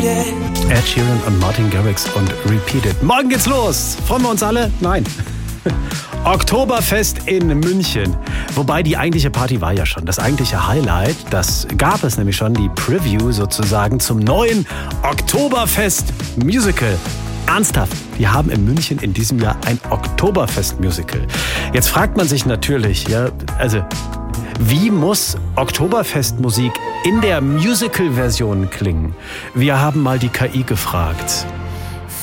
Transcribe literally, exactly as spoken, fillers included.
Ed Sheeran und Martin Garrix und Repeat It. Morgen geht's los. Freuen wir uns alle? Nein. Oktoberfest in München. Wobei die eigentliche Party war ja schon. Das eigentliche Highlight, das gab es nämlich schon, die Preview sozusagen zum neuen Oktoberfest-Musical. Ernsthaft, wir haben in München in diesem Jahr ein Oktoberfest-Musical. Jetzt fragt man sich natürlich, ja, also wie muss Oktoberfestmusik in der Musical-Version klingen? Wir haben mal die K I gefragt.